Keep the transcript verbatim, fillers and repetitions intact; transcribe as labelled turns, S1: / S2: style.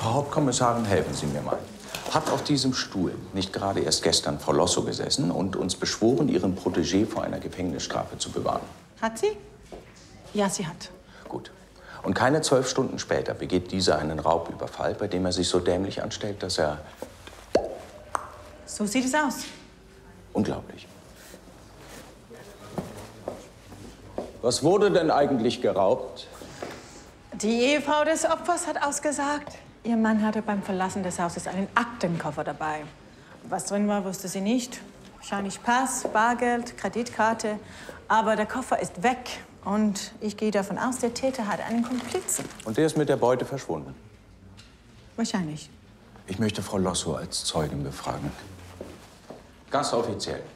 S1: Frau Hauptkommissarin, helfen Sie mir mal. Hat auf diesem Stuhl nicht gerade erst gestern Frau Losso gesessen und uns beschworen, ihren Protégé vor einer Gefängnisstrafe zu bewahren?
S2: Hat sie? Ja, sie hat.
S1: Gut. Und keine zwölf Stunden später begeht dieser einen Raubüberfall, bei dem er sich so dämlich anstellt, dass er...
S2: So sieht es aus.
S1: Unglaublich. Was wurde denn eigentlich geraubt?
S2: Die Ehefrau des Opfers hat ausgesagt, ihr Mann hatte beim Verlassen des Hauses einen Aktenkoffer dabei. Was drin war, wusste sie nicht. Wahrscheinlich Pass, Bargeld, Kreditkarte. Aber der Koffer ist weg. Und ich gehe davon aus, der Täter hat einen Komplizen.
S1: Und der ist mit der Beute verschwunden?
S2: Wahrscheinlich.
S1: Ich möchte Frau Losso als Zeugin befragen. Ganz offiziell.